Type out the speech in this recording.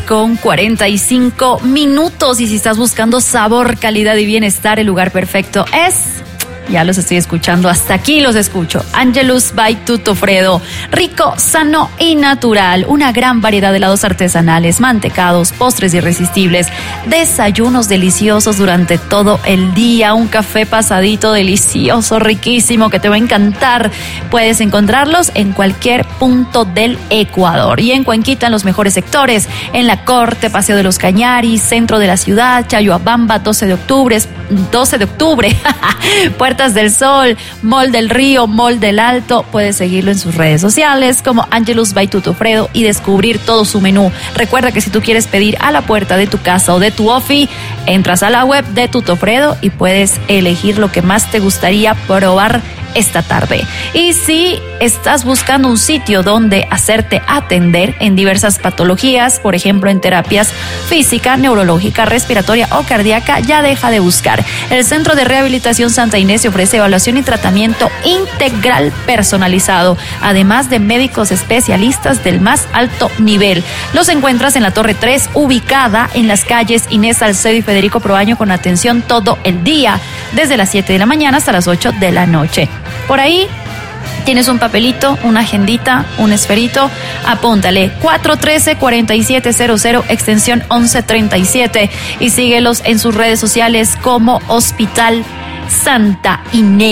6:45. Y si estás buscando sabor, calidad y bienestar, el lugar perfecto es... Ya los estoy escuchando, hasta aquí los escucho. Angelus by Tutofredo. Rico, sano y natural. Una gran variedad de helados artesanales, mantecados, postres irresistibles, desayunos deliciosos durante todo el día. Un café pasadito delicioso, riquísimo, que te va a encantar. Puedes encontrarlos en cualquier punto del Ecuador. Y en Cuenquita, en los mejores sectores. En La Corte, Paseo de los Cañaris, centro de la ciudad, Chayuabamba, 12 de octubre. Puertas del Sol, Mall del Río, Mall del Alto. Puedes seguirlo en sus redes sociales como Angelus by Tutofredo y descubrir todo su menú. Recuerda que si tú quieres pedir a la puerta de tu casa o de tu ofi, entras a la web de Tutofredo y puedes elegir lo que más te gustaría probar esta tarde. Y si estás buscando un sitio donde hacerte atender en diversas patologías, por ejemplo en terapias física, neurológica, respiratoria o cardíaca, ya deja de buscar. El Centro de Rehabilitación Santa Inés ofrece evaluación y tratamiento integral personalizado, además de médicos especialistas del más alto nivel. Los encuentras en la Torre 3, ubicada en las calles Inés Salcedo y Federico Proaño, con atención todo el día, desde las 7 de la mañana hasta las 8 de la noche. Por ahí tienes un papelito, una agendita, un esferito, apúntale 413-4700, extensión 1137, y síguelos en sus redes sociales como Hospital Santa Inés.